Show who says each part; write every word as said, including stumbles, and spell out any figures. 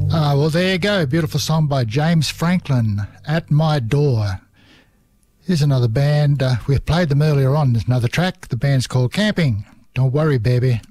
Speaker 1: Ah, well, there you go. Beautiful song by James Franklin, At My Door. Here's another band. Uh, we played them earlier on. There's another track. The band's called Camping. Don't worry, baby.